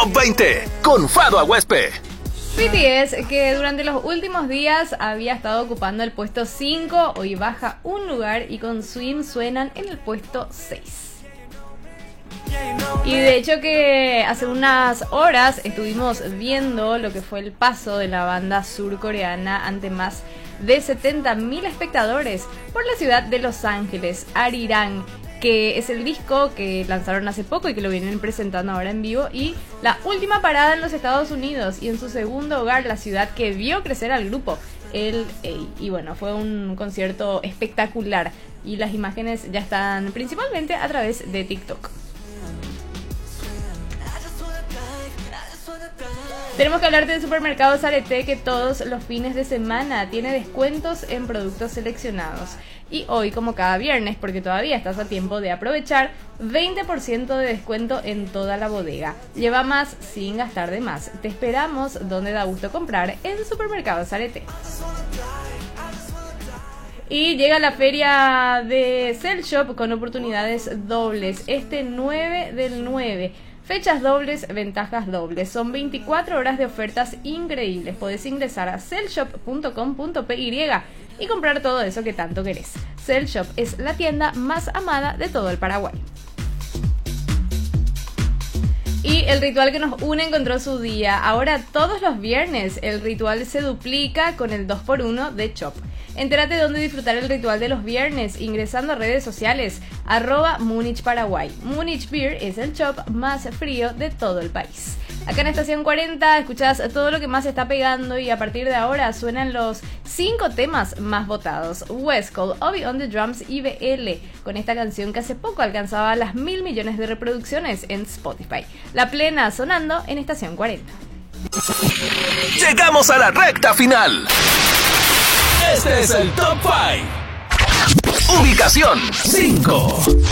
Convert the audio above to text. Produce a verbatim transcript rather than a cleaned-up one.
Top veinte con Fado Aguespe. B T S, que durante los últimos días había estado ocupando el puesto cinco, hoy baja un lugar y con Swim suenan en el puesto seis. Y de hecho que hace unas horas estuvimos viendo lo que fue el paso de la banda surcoreana ante más de setenta mil espectadores por la ciudad de Los Ángeles, Arirang, que es el disco que lanzaron hace poco y que lo vienen presentando ahora en vivo, y la última parada en los Estados Unidos y en su segundo hogar, la ciudad que vio crecer al grupo, L A. Y bueno, fue un concierto espectacular y las imágenes ya están principalmente a través de TikTok. Tenemos que hablarte del supermercado Zarete, que todos los fines de semana tiene descuentos en productos seleccionados. Y hoy, como cada viernes, porque todavía estás a tiempo de aprovechar, veinte por ciento de descuento en toda la bodega. Lleva más sin gastar de más. Te esperamos donde da gusto comprar, en Supermercado Zarete. Y llega la feria de Cell Shop con oportunidades dobles este nueve del nueve. Fechas dobles, ventajas dobles. Son veinticuatro horas de ofertas increíbles. Podés ingresar a cellshop punto com punto p y y comprar todo eso que tanto querés. Cell Shop es la tienda más amada de todo el Paraguay. Y el ritual que nos une encontró su día. Ahora todos los viernes el ritual se duplica con el dos por uno de Chop. Entérate dónde disfrutar el ritual de los viernes ingresando a redes sociales arroba Múnich Paraguay. Múnich Beer es el Chop más frío de todo el país. Acá en Estación cuarenta escuchás todo lo que más está pegando y a partir de ahora suenan los cinco temas más votados. West Coast, Obi on the Drums y B L, con esta canción que hace poco alcanzaba las mil millones de reproducciones en Spotify. La plena sonando en Estación cuarenta. Llegamos a la recta final. Este es el Top cinco. Ubicación cinco.